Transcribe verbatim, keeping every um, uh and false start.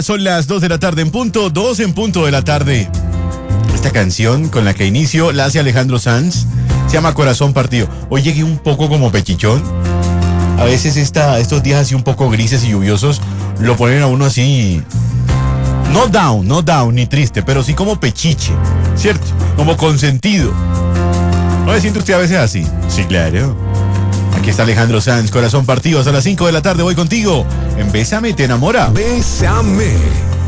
Son las dos de la tarde en punto, dos en punto de la tarde. Esta canción con la que inicio la hace Alejandro Sanz. Se llama Corazón Partido. Hoy llegué un poco como pechichón. A veces esta, estos días así un poco grises y lluviosos lo ponen a uno así. No down, no down, ni triste, pero sí como pechiche, ¿cierto? Como consentido. ¿No se siente usted a veces así? Sí, claro. Aquí está Alejandro Sanz, Corazón Partido. Hasta las cinco de la tarde voy contigo. En Bésame, te enamora. Bésame.